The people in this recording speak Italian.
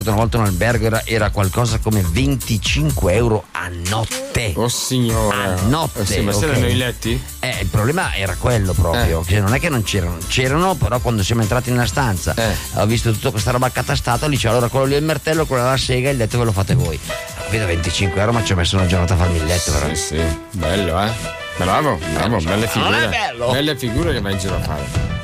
una volta un albergo era qualcosa come 25 euro a notte. Oh signore. A notte. Sì, ma c'erano i letti? Il problema era quello proprio, che non è che non c'erano, però quando siamo entrati nella stanza ho visto tutta questa roba accatastata, lì c'è allora quello lì è il martello, quello là la sega, il letto ve lo fate voi. Vedo 25 euro, ma ci ho messo una giornata a farmi il letto, però. Sì, bello, Bravo, belle figure. Non è bello? Belle figure che vai in giro a fare.